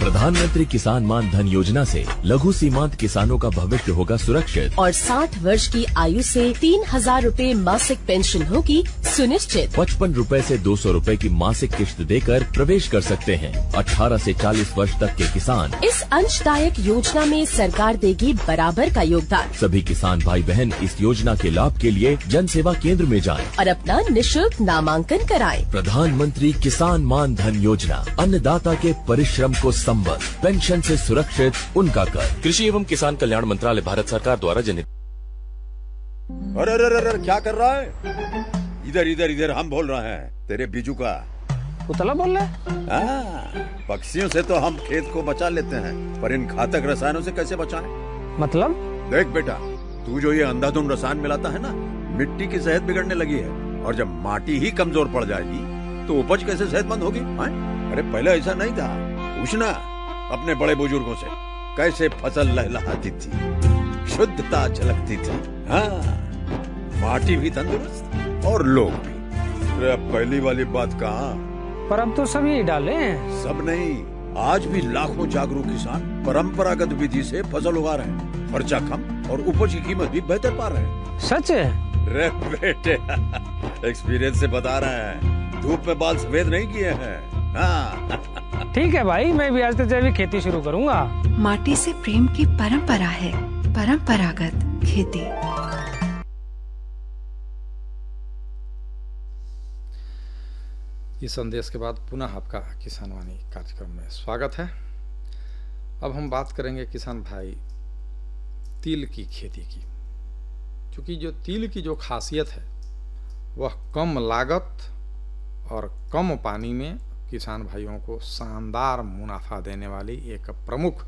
प्रधानमंत्री किसान मान धन योजना से लघु सीमांत किसानों का भविष्य होगा सुरक्षित और 60 वर्ष की आयु से 3,000 रूपए मासिक पेंशन होगी सुनिश्चित। 55 रूपए से 200 रूपए की मासिक किश्त देकर प्रवेश कर सकते हैं। 18 से 40 वर्ष तक के किसान इस अंशदायक योजना में सरकार देगी बराबर का योगदान। सभी किसान भाई बहन इस योजना के लाभ के लिए जन सेवा केंद्र में जाएं और अपना निशुल्क नामांकन कराएं। प्रधानमंत्री किसान मान धन योजना, अन्नदाता के परिश्रम को संबल, पेंशन से सुरक्षित उनका कर। कृषि एवं किसान कल्याण मंत्रालय, भारत सरकार द्वारा जनहित। अरे अरे अरे क्या कर रहा है? इधर इधर इधर हम बोल रहे हैं तेरे बीजू का। उतला बोल रहा है? पक्षियों से तो हम खेत को बचा लेते हैं, पर इन घातक रसायनों से कैसे बचाएं? मतलब? देख बेटा, तू जो ये अंधाधुंध रसायन मिलाता है ना, मिट्टी की सेहत बिगड़ने लगी है। और जब माटी ही कमजोर पड़ जाएगी तो उपज कैसे सेहतमंद होगी? अरे पहले ऐसा नहीं था। पूछना अपने बड़े बुजुर्गों से, कैसे फसल लहलहाती थी, शुद्धता झलकती थी। हाँ, माटी भी तंदुरुस्त और लोग भी। अरे अब पहली वाली बात कहाँ? पर अब तो सभी डाले हैं। सब नहीं, आज भी लाखों जागरूक किसान परंपरागत विधि से फसल उगा रहे हैं। खर्चा कम और उपज की कीमत भी बेहतर पा रहे हैं। सच है? रे बेटे, एक्सपीरियंस से बता रहे हैं, धूप में बाल सफेद नहीं किए हैं। हाँ। ठीक है भाई, मैं भी आज से जैविक खेती शुरू करूंगा। माटी से प्रेम की परंपरा है, परंपरागत खेती। इस संदेश के बाद पुनः आपका किसान वाणी कार्यक्रम में स्वागत है। अब हम बात करेंगे किसान भाई तिल की खेती की, क्योंकि जो तिल की जो खासियत है वह कम लागत और कम पानी में किसान भाइयों को शानदार मुनाफा देने वाली एक प्रमुख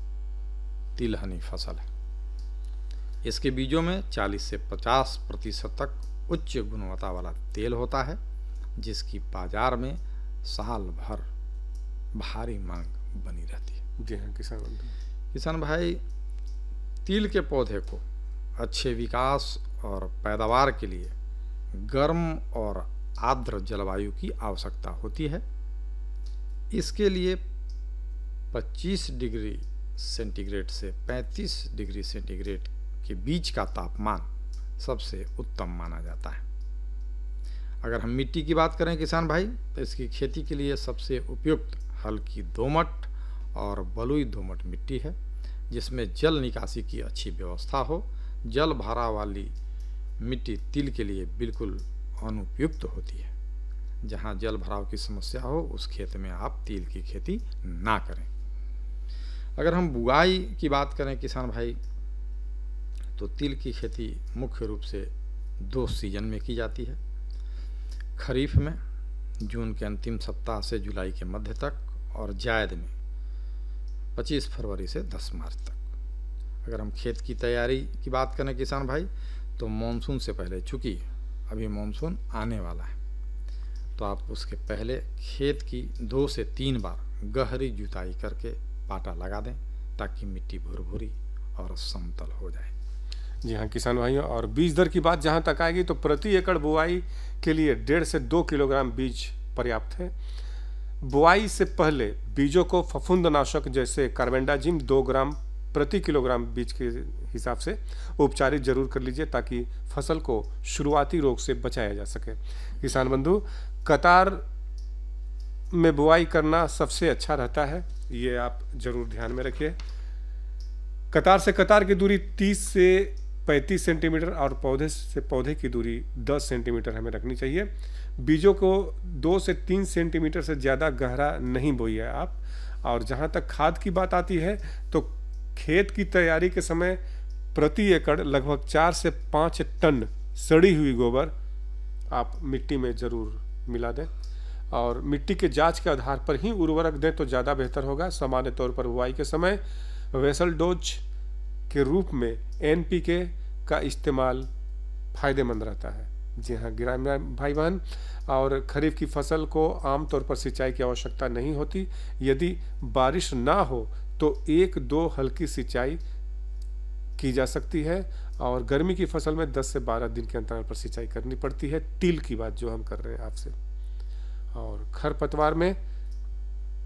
तिलहनी फसल है। इसके बीजों में 40 से 50% तक उच्च गुणवत्ता वाला तेल होता है, जिसकी बाजार में साल भर भारी मांग बनी रहती है। जी हाँ किसान भाई, तिल के पौधे को अच्छे विकास और पैदावार के लिए गर्म और आर्द्र जलवायु की आवश्यकता होती है। इसके लिए 25 डिग्री सेंटीग्रेड से 35 डिग्री सेंटीग्रेड के बीच का तापमान सबसे उत्तम माना जाता है। अगर हम मिट्टी की बात करें किसान भाई, तो इसकी खेती के लिए सबसे उपयुक्त हल्की दोमट और बलुई दोमट मिट्टी है, जिसमें जल निकासी की अच्छी व्यवस्था हो। जल भरा वाली मिट्टी तिल के लिए बिल्कुल अनुपयुक्त होती है। जहाँ जल भराव की समस्या हो उस खेत में आप तिल की खेती ना करें। अगर हम बुआई की बात करें किसान भाई, तो तिल की खेती मुख्य रूप से 2 सीजन में की जाती है। खरीफ में जून के अंतिम सप्ताह से जुलाई के मध्य तक, और जायद में 25 फरवरी से 10 मार्च तक। अगर हम खेत की तैयारी की बात करें किसान भाई, तो मानसून से पहले, चूँकि अभी मानसून आने वाला है, तो आप उसके पहले खेत की 2 से 3 बार गहरी जुताई करके पाटा लगा दें, ताकि मिट्टी भुरभुरी और समतल हो जाए। जी हाँ किसान भाइयों, और बीज दर की बात जहाँ तक आएगी तो प्रति एकड़ बुआई के लिए 1.5 से 2 किलोग्राम बीज पर्याप्त है। बुआई से पहले बीजों को फफूंदनाशक जैसे कार्बेंडाजिम 2 ग्राम प्रति किलोग्राम बीज के हिसाब से उपचारित जरूर कर लीजिए, ताकि फसल को शुरुआती रोग से बचाया जा सके। किसान बंधु, कतार में बुआई करना सबसे अच्छा रहता है, ये आप जरूर ध्यान में रखिए। कतार से कतार की दूरी 30 से 35 सेंटीमीटर और पौधे से पौधे की दूरी 10 सेंटीमीटर हमें रखनी चाहिए। बीजों को 2 से 3 सेंटीमीटर से ज़्यादा गहरा नहीं बोइए आप। और जहाँ तक खाद की बात आती है, तो खेत की तैयारी के समय प्रति एकड़ लगभग 4 से 5 टन सड़ी हुई गोबर आप मिट्टी में ज़रूर मिला दें, और मिट्टी के जांच के आधार पर ही उर्वरक दें तो ज़्यादा बेहतर होगा। सामान्य तौर पर बुआई के समय वेसल डोज के रूप में NPK का इस्तेमाल फायदेमंद रहता है। जी हाँ ग्रामीण भाई बहन, और खरीफ की फसल को आमतौर पर सिंचाई की आवश्यकता नहीं होती। यदि बारिश ना हो तो 1-2 हल्की सिंचाई की जा सकती है, और गर्मी की फसल में 10 से 12 दिन के अंतराल पर सिंचाई करनी पड़ती है। तिल की बात जो हम कर रहे हैं आपसे। और खरपतवार में